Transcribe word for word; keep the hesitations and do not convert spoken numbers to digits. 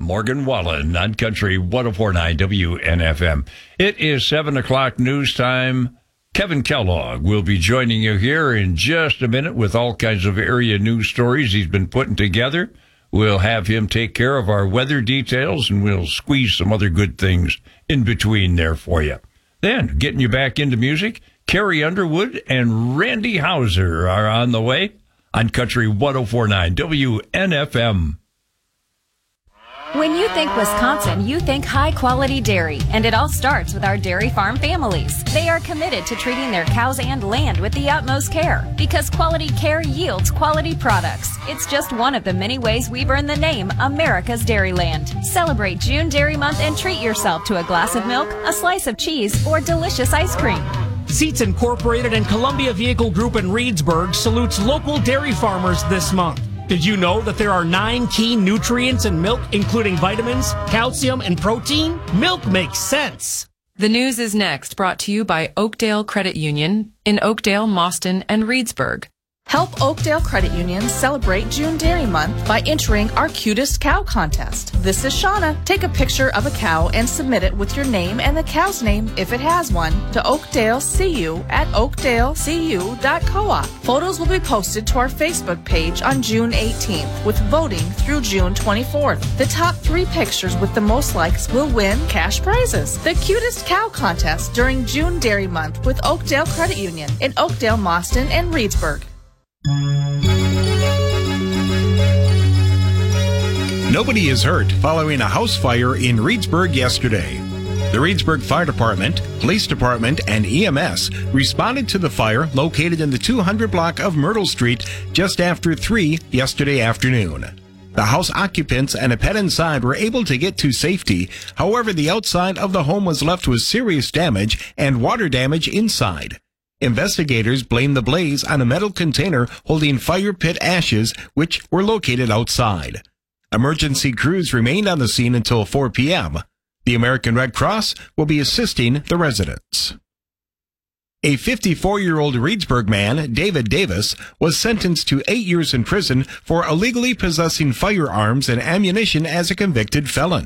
Morgan Wallen on Country one oh four point nine W N F M. It is seven o'clock news time. Kevin Kellogg will be joining you here in just a minute with all kinds of area news stories he's been putting together. We'll have him take care of our weather details, and we'll squeeze some other good things in between there for you. Then, getting you back into music, Carrie Underwood and Randy Houser are on the way on Country one oh four point nine W N F M. When you think Wisconsin, you think high-quality dairy, and it all starts with our dairy farm families. They are committed to treating their cows and land with the utmost care, because quality care yields quality products. It's just one of the many ways we've earned the name America's Dairyland. Celebrate June Dairy Month and treat yourself to a glass of milk, a slice of cheese, or delicious ice cream. Seats Incorporated and Columbia Vehicle Group in Reedsburg salutes local dairy farmers this month. Did you know that there are nine key nutrients in milk, including vitamins, calcium, and protein? Milk makes sense. The news is next, brought to you by Oakdale Credit Union in Oakdale, Mauston, and Reedsburg. Help Oakdale Credit Union celebrate June Dairy Month by entering our Cutest Cow Contest. This is Shauna. Take a picture of a cow and submit it with your name and the cow's name, if it has one, to Oakdale C U at oakdale c u dot coop. Photos will be posted to our Facebook page on June eighteenth, with voting through June twenty-fourth. The top three pictures with the most likes will win cash prizes. The Cutest Cow Contest during June Dairy Month with Oakdale Credit Union in Oakdale, Mauston, and Reedsburg. Nobody is hurt following a house fire in Reedsburg yesterday. The Reedsburg Fire Department, Police Department, and E M S responded to the fire located in the two hundred block of Myrtle Street just after three yesterday afternoon. The house occupants and a pet inside were able to get to safety. However, the outside of the home was left with serious damage and water damage inside. Investigators blame the blaze on a metal container holding fire pit ashes, which were located outside. Emergency crews remained on the scene until four p.m. The American Red Cross will be assisting the residents. A fifty-four-year-old Reedsburg man, David Davis, was sentenced to eight years in prison for illegally possessing firearms and ammunition as a convicted felon.